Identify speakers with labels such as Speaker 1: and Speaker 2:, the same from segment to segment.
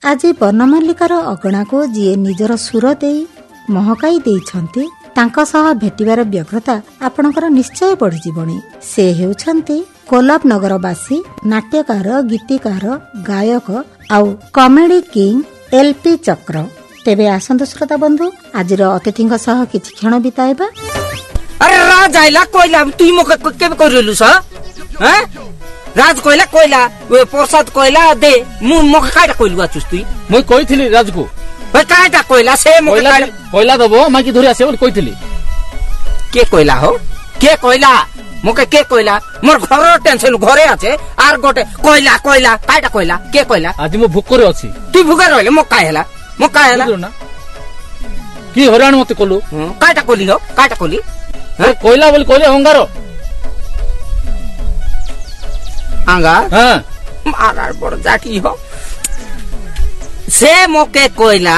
Speaker 1: ଆଜି ବର୍ଣ୍ଣମାଲିକାର ଅଗଣାକୁ ଯିଏ ନିଜର ସୁର ଦେଇ ମହକାଇ ଦେଇଛନ୍ତି ତାଙ୍କ ସହ ଭେଟିବାର ବ୍ୟଗ୍ରତା ଆପଣଙ୍କର ନିଶ୍ଚୟ ବଢିଯିବଣି। ସେ ହେଉଛନ୍ତି କୋଲବ ନଗରବାସୀ ନାଟ୍ୟକାର, ଗୀତିକାର, ଗାୟକ ଆଉ କମେଡି କିଙ୍ଗ ଏଲପି ଚକ୍ର। ତେବେ ଆସନ୍ତୁ ଶ୍ରୋତା ବନ୍ଧୁ, ଆଜିର ଅତିଥିଙ୍କ ସହ କିଛି କ୍ଷଣ ବିତାଇବା।
Speaker 2: अरे राज आइला कोइला तुई मके केबे करिलु स हैं राज कोइला प्रसाद कोइला दे मु मके काटा कोइलु आछुस तुई
Speaker 3: মই কইছিলি রাজকু
Speaker 2: बे काटा कोइला से मके
Speaker 3: কইলা দবো মাকি ধরি আসে বলি কইছিলি
Speaker 2: के कोइला हो के कोइला मके के कोइला मोर घर टेंशन घरे आछे आर गोटे कोइला काटा कोइला के कोइला
Speaker 3: आज मो भूकरे अछि
Speaker 2: तुई भुगा रहले मका हैला
Speaker 3: ना की हरान मते कोलु
Speaker 2: काटा कोली हो काटा कोली
Speaker 3: कोयला बोली कोयला होंगारो
Speaker 2: अंगार
Speaker 3: हां
Speaker 2: मारार बड़ जाटी हो से मोके कोयला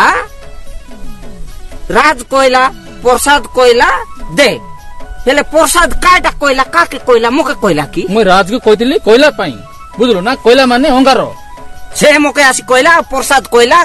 Speaker 2: राज कोयला प्रसाद कोयला दे हेले प्रसाद काटा कोयला काके कोयला मोके कोयला की
Speaker 3: मैं राज को कहतिली कोयला पाई बुझलो ना कोयला माने होंगारो
Speaker 2: से मोके आसी कोयला प्रसाद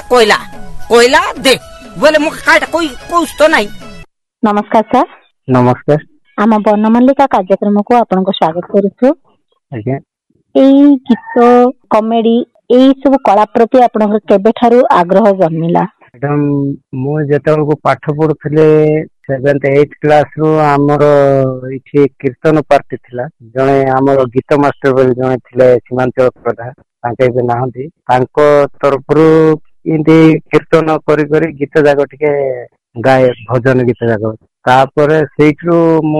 Speaker 2: कोयला दे बोले मोके काटा कोई कुछ तो नहीं।
Speaker 1: नमस्कार सर।
Speaker 4: नमस्कार।
Speaker 1: आम वर्णमालिका कार्यक्रम को आपनको स्वागत करूछु।
Speaker 4: आज्ञा
Speaker 1: एई गीत कॉमेडी एई सब कला प्रति आपनको केबेठारु आग्रह जन्मिला?
Speaker 4: मैडम मु जेतबेलको पाठ पढुथिले 7th 8th क्लास रो हमर इठी कीर्तन पार्टी थिला जणे हमर गीत मास्टर बोली जणे थिले सीमांचल प्रधा तांके बे नाहंती तांको तरफरु इंदी कीर्तन करी करी गीत जाग टिके गाए भजन गीत जाग तापरे सेइट्रो मु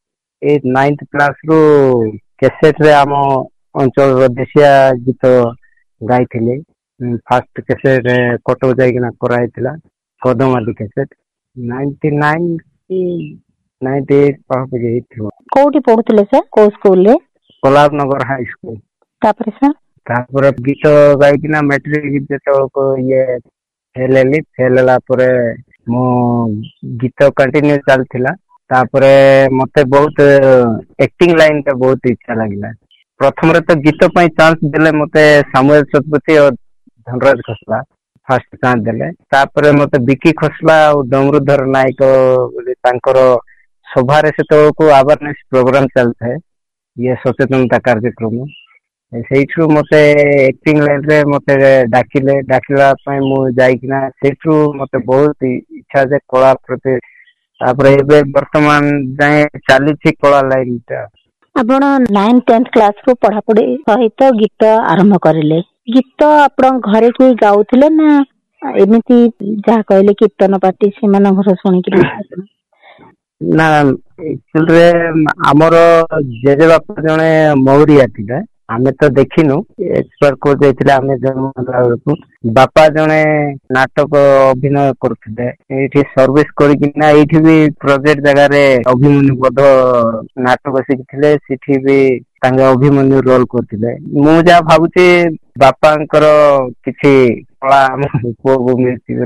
Speaker 4: 9th क्लास रो कैसेट रे हम अंचल देशिया गीत गाइथिले फर्स्ट कैसेट कटक जाइकिना कराइथिला कदमादी कैसेट 99 की 98 पास गई थी।
Speaker 1: कोठी पढुथिले सर? को स्कूल रे?
Speaker 4: कोलाब नगर हाई स्कूल।
Speaker 1: तापरे सर
Speaker 4: तापरे गीत गाइकिना मैट्रिक जेतको ये फेलेली फेलला परे मो गीत कंटिन्यू चलथिला तापरे मते बहुत एक्टिंग लाइन का बहुत इच्छा लागिला। प्रथम रे तो गीत पई चांस देले मते सामुएल सतपति और धनराज खसला फर्स्ट चांस देले तापरे मते बिकी खसला और डमरुधर नायक बोली तांकर सभा रे सेतो को अवेयरनेस प्रोग्राम चलथे ये सचेतनता कार्यक्रम सेइट्रु मते एक्टिंग लाइन रे मते डाकिला पई मु जाइकिना सेइट्रु मते बहुत इच्छा जे कला प्रति तापरे एबे वर्तमान जाय चाली छी कला लाइन ता।
Speaker 1: आपण 9th 10th क्लास को पढ़ा पढ़ी सहित गीत आरंभ करिले। गीत आपण घरे कोई गाउथिले ना एमिति जा कहले कीर्तन पार्टी से मन घर सुनी कि
Speaker 4: ना एक्चुअली रे हमर जेजे बापा जने मौरिया थिले आमे तो देखिनु एक्सपर्ट को जाइथिले आमे जन्म बापा जने नाटक अभिनय करथिले एठी सर्विस करिकिना एठी भी प्रोजेक्ट जगह रे अभिमन्यु बध नाटक सिखथिले सिठी भी तांगे अभिमन्यु रोल करथिले मु जा भाबुची बापांकर किछि कला को मिलथि